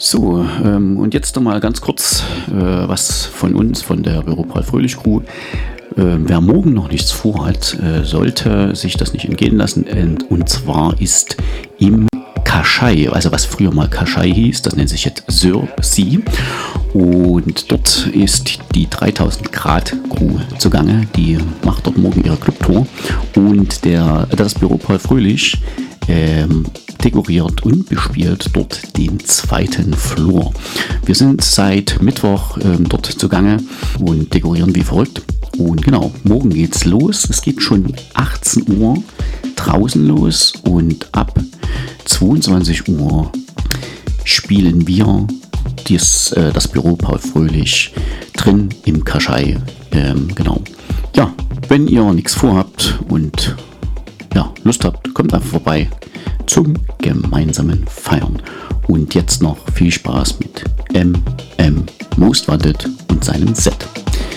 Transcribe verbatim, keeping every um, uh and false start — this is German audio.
So, ähm, und jetzt nochmal ganz kurz äh, was von uns, von der Büro Paul Fröhlich Crew. Äh, wer morgen noch nichts vorhat, äh, sollte sich das nicht entgehen lassen. Und, und zwar ist im Kaschai, also was früher mal Kaschai hieß, das nennt sich jetzt Sur-Si. Und dort ist die dreitausend Grad Crew zugange. Die macht dort morgen ihre Clubtour. Und der, das Büro Paul Fröhlich ähm, dekoriert und bespielt dort den zweiten Flur. Wir sind seit Mittwoch ähm, dort zugange und dekorieren wie verrückt. Und genau, morgen geht's los. Es geht schon achtzehn Uhr draußen los und ab zweiundzwanzig Uhr spielen wir dies, äh, das Büro Paul Fröhlich drin im Kaschai. Ähm, genau. Ja, wenn ihr nichts vorhabt und ja, Lust habt, kommt einfach vorbei zum gemeinsamen Feiern. Und jetzt noch viel Spaß mit M M Most Wanted und seinem Set.